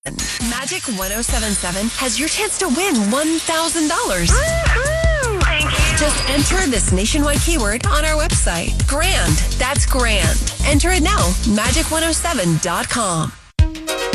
Magic 1077 has your chance to win $1,000. Thank you. Just enter this nationwide keyword on our website. Grand. That's grand. Enter it now. Magic107.com.